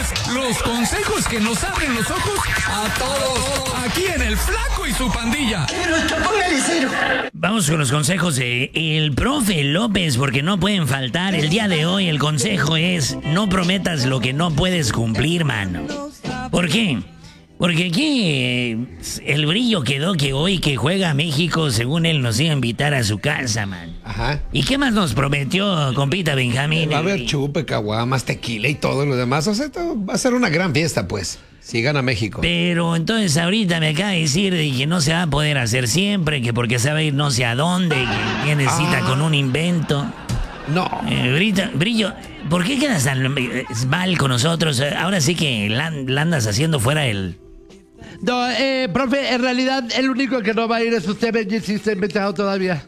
los consejos que nos abren los ojos a todos. Aquí en El Flaco y su pandilla. Vamos con los consejos de el profe López, porque no pueden faltar. El día de hoy el consejo es: no prometas lo que no puedes cumplir, mano. ¿Por qué? Porque aquí el Brillo quedó que hoy que juega México, según él, nos iba a invitar a su casa, man. Ajá. ¿Y qué más nos prometió, compita Benjamín? Va a haber chupe, caguamas, tequila y todo lo demás. O sea, esto va a ser una gran fiesta, pues, si gana México. Pero entonces ahorita me acaba de decir de que no se va a poder hacer siempre, que porque se va a ir no sé a dónde, que tiene cita con un invento. No. Brillo, ¿por qué quedas tan mal con nosotros? Ahora sí que la andas haciendo fuera el... No, profe, en realidad el único que no va a ir es usted, Benji, si está invitado todavía.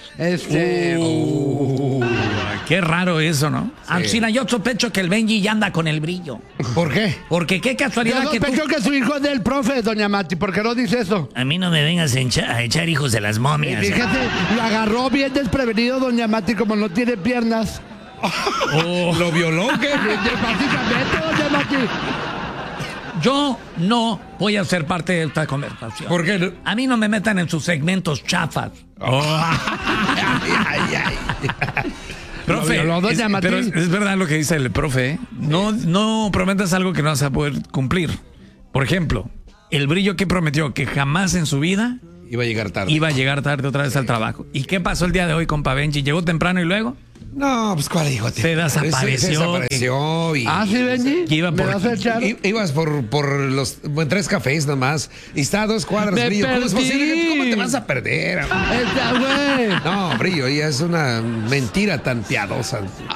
Qué raro eso, ¿no? Sí. Ancina, yo sospecho que el Benji ya anda con el Brillo. ¿Por qué? Porque qué casualidad Yo que tú... sospecho que su hijo es del profe, doña Mati, ¿por qué no dice eso? A mí no me vengas a echar hijos de las momias. Fíjate, lo agarró bien desprevenido doña Mati, como no tiene piernas. ¿Lo violó qué? Básicamente, doña Mati. Yo no voy a ser parte de esta conversación. ¿Por qué no? A mí no me metan en sus segmentos chafas. Profe, Lo doña Mati. pero es verdad lo que dice el profe, ¿eh? No prometas algo que no vas a poder cumplir. Por ejemplo, el Brillo que prometió que jamás en su vida Iba a llegar tarde. iba a llegar tarde otra vez al trabajo. ¿Y qué pasó el día de hoy, compa Benji? ¿Llegó temprano y luego? No, pues ¿cuál hijo? Se desapareció. Se desapareció y... ¿Sí, Benji? Que iba ¿Me por- vas a echar? Ibas por los 3 cafés nomás y está a 2 cuadras, Me Brillo. ¿Cómo es perdí. posible? ¿Cómo te vas a perder? Güey. No, Brillo, ya es una mentira tan piadosa.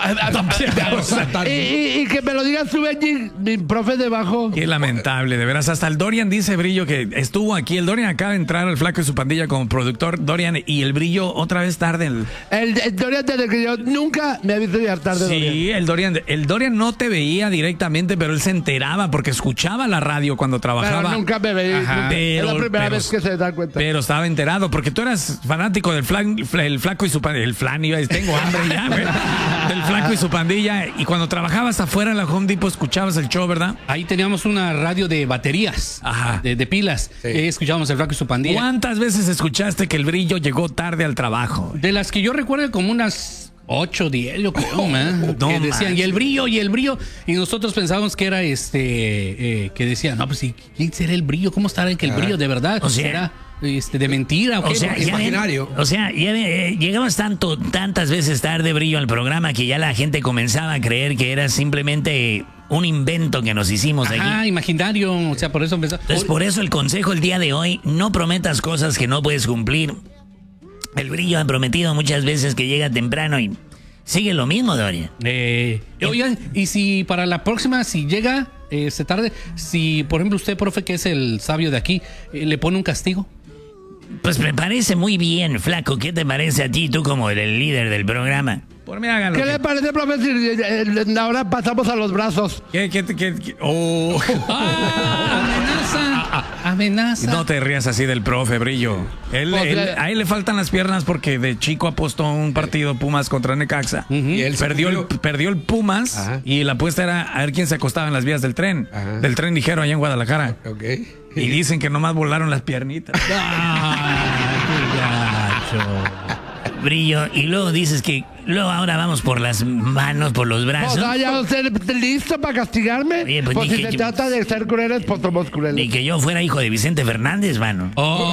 Y que me lo digas tú, Benji, mi profe debajo. Qué lamentable, de veras. Hasta el Dorian dice, Brillo, que estuvo aquí. El Dorian acaba de entrar al Flaco y su pandilla como productor. Dorian y el Brillo otra vez tarde. El Dorian, desde que yo nunca me ha visto llegar tarde, Dorian. Sí, el Dorian no te veía directamente, pero él se enteraba porque escuchaba la radio cuando trabajaba. Pero nunca me veía. Ajá. Es la primera Pero- vez que se da cuenta. Pero estaba enterado, porque tú eras fanático del el Flaco y su pandilla. El flan, iba a decir, tengo hambre ya, güey. Del Flaco y su pandilla. Y cuando trabajabas afuera en la Home Depot, escuchabas el show, ¿verdad? Ahí teníamos una radio de baterías, Ajá. de pilas. Sí. Y ahí escuchábamos el Flaco y su pandilla. ¿Cuántas veces escuchaste que el Brillo llegó tarde al trabajo? De las que yo recuerdo, como unas 8, 10, yo creo, man. no Que decían, manches. y el Brillo. Y nosotros pensábamos que era que decían, no, pues sí, ¿quién será el Brillo? ¿Cómo estará que el Brillo de verdad? O sea- ¿Será de mentira? ¿O O qué? sea, Porque- imaginario. Llegabas tantas veces tarde, Brillo, al programa que ya la gente comenzaba a creer que era simplemente un invento que nos hicimos aquí. Ajá, imaginario. O sea, por eso pensaba. Entonces, por eso el consejo el día de hoy: no prometas cosas que no puedes cumplir. El Brillo ha prometido muchas veces que llega temprano y sigue lo mismo, Dorian. Oigan, y si para la próxima, si llega tarde, si por ejemplo usted, profe, que es el sabio de aquí, le pone un castigo. Pues me parece muy bien, Flaco. ¿Qué te parece a ti, tú como el líder del programa? Por mí háganlo. ¿Qué le parece, profe, si ahora pasamos a los brazos? Oh. Amenaza. No te rías así del profe, Brillo. A él le faltan las piernas porque de chico apostó un partido Pumas contra Necaxa. Y él se Perdió el Pumas. Ajá. Y la apuesta era a ver quién se acostaba en las vías del tren. Ajá. Del tren ligero allá en Guadalajara. Ok. Y dicen que nomás volaron las piernitas. Brillo, y luego dices que luego ahora vamos por las manos, por los O brazos. sea, ¿ya usted listo para castigarme? Oye, pues Pues ni si que se yo- trata de ser crueles, pues somos Ni crueles. que yo fuera hijo de Vicente Fernández, mano.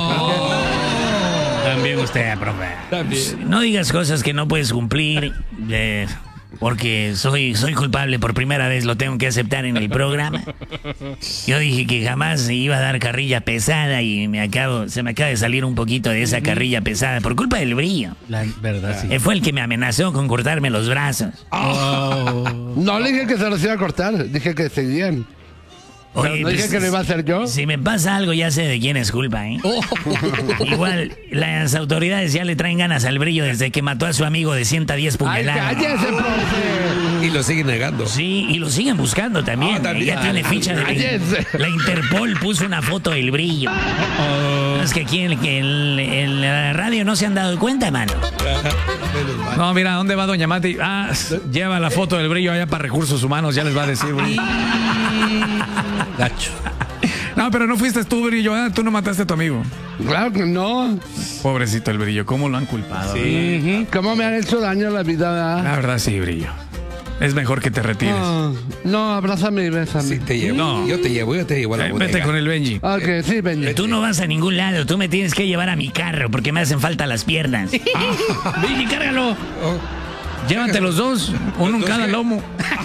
También usted, profe. No digas cosas que no puedes cumplir, porque soy culpable. Por primera vez lo tengo que aceptar en el programa. Yo dije que jamás iba a dar carrilla pesada y se me acaba de salir un poquito de esa carrilla pesada por culpa del Brillo. La verdad, sí. Fue el que me amenazó con cortarme los brazos. No le dije que se los iba a cortar, dije que seguían. Pero no dije que lo iba a hacer yo. Si me pasa algo, ya sé de quién es culpa, ¿eh? Igual, las autoridades ya le traen ganas al Brillo desde que mató a su amigo de 110 ¡Ay, puñaladas. cállese, profe! Y lo sigue negando. Sí, y lo siguen buscando también. Ah, también. Ya tiene ficha de Cállese. la Interpol puso una foto del Brillo. es que aquí en la radio no se han dado cuenta, mano. No, mira, ¿dónde va Doña Mati? Lleva la foto del Brillo allá para Recursos Humanos, ya les va a decir, güey. Gacho. No, pero no fuiste tú, Brillo, tú no mataste a tu amigo. Claro que no. Pobrecito el Brillo, ¿cómo lo han culpado? Sí. ¿Cómo me han hecho daño a la vida, verdad? La verdad sí, Brillo. Es mejor que te retires. No, abrázame y bésame. Sí, te llevo. No. Yo te llevo a la bodega. Vete con el Benji. Ok, sí, Benji. Tú no vas a ningún lado, tú me tienes que llevar a mi carro porque me hacen falta las piernas. Benji, cárgalo. Oh, Llévate los dos, uno en cada lomo.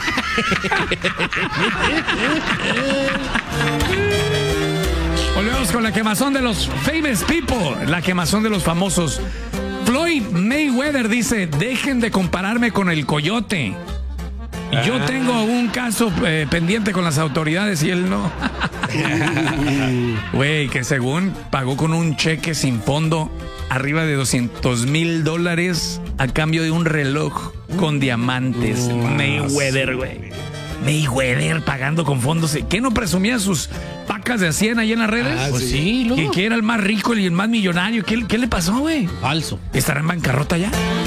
Volvemos con la quemazón de los famous people, la quemazón de los famosos. Floyd Mayweather dice, dejen de compararme con el Coyote. Yo tengo un caso pendiente con las autoridades y él no. Güey, que según pagó con un cheque sin fondo arriba de $200,000 a cambio de un reloj con diamantes. Mayweather, güey. Mayweather pagando con fondos. ¿Qué no presumía sus pacas de Hacienda ahí en las redes? Pues sí, loco. Que era el más rico y el más millonario. ¿Qué le pasó, güey? Falso. ¿Estará en bancarrota ya?